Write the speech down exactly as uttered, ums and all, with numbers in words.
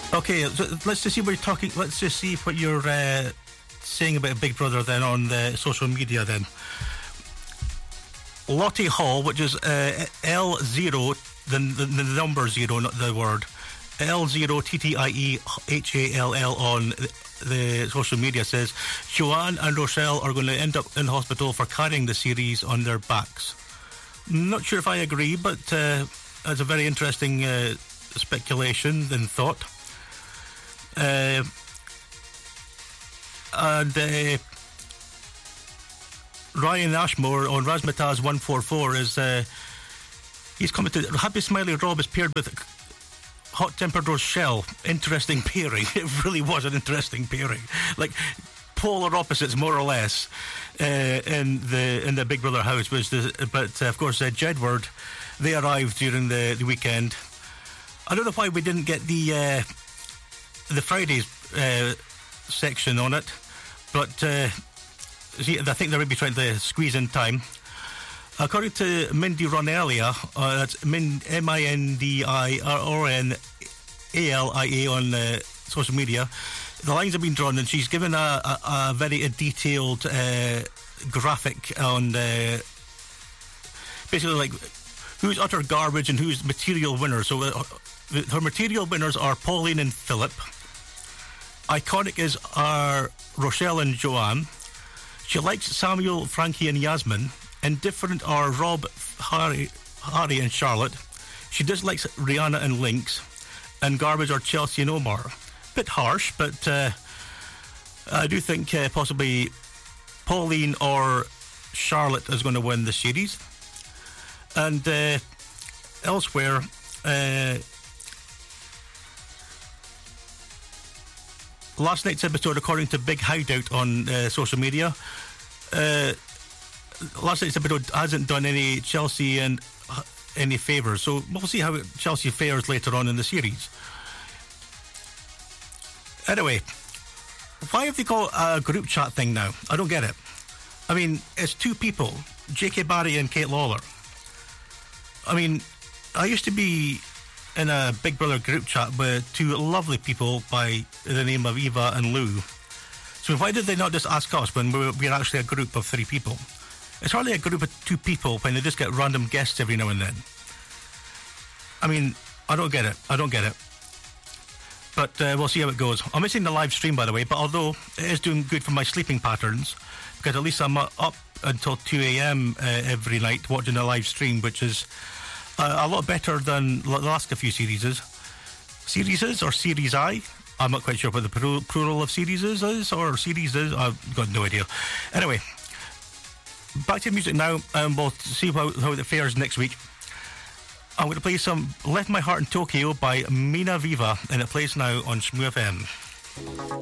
Okay, so let's just see what you're talking. Let's just see what you're uh, saying about Big Brother then on the social media then. Lottie Hall, which is uh, L zero, the, the the number zero, not the word. L zero T T I E H A L L on the social media says Joanne and Rochelle are going to end up in hospital for carrying the series on their backs. Not sure if I agree, but uh, it's a very interesting uh, speculation and thought. Uh, and uh, Ryan Ashmore on Razmataz one four four is uh, he's commented, Happy Smiley Rob is paired with Hot Tempered Rochelle. Interesting pairing. It really was an interesting pairing. Like polar opposites, more or less, uh, in the in the Big Brother house. Was the, but uh, of course, uh, Jedward, they arrived during the, the weekend. I don't know why we didn't get the uh, the Fridays uh, section on it, but uh, see, I think they would be trying to squeeze in time. According to Mindy Ronelia, uh, that's Min, M I N D I R N A L I A on uh, social media, the lines have been drawn and she's given a, a, a very a detailed uh, graphic on uh, basically like who's utter garbage and who's material winners. So uh, her material winners are Pauline and Philip. Iconic is are Rochelle and Joanne. She likes Samuel, Frankie and Yasmin. Indifferent are Rob, Harry, Harry and Charlotte. She dislikes Rihanna and Lynx. And garbage are Chelsea and Omar. Bit harsh, but uh, I do think uh, possibly Pauline or Charlotte is going to win the series. And uh, elsewhere, uh, last night's episode, according to Big Hideout on uh, social media, uh, last night's episode hasn't done any Chelsea and uh, any favours, so we'll see how Chelsea fares later on in the series. Anyway, why have they called a group chat thing now? I don't get it. I mean, it's two people, J K Barry and Kate Lawler. I mean, I used to be in a Big Brother group chat with two lovely people by the name of Eva and Lou. So why did they not just ask us when we're, we're actually a group of three people? It's hardly a group of two people when they just get random guests every now and then. I mean, I don't get it. I don't get it. But uh, we'll see how it goes. I'm missing the live stream, by the way, but although it is doing good for my sleeping patterns, because at least I'm up until two a.m. Uh, every night watching the live stream, which is uh, a lot better than the last few series. Series or Series I? I'm not quite sure what the plural, plural of series is, or series is. I've got no idea. Anyway, back to music now, and we'll see how, how it fares next week. I'm going to play some Left My Heart in Tokyo by Mina Viva, and it plays now on Shmoo F M.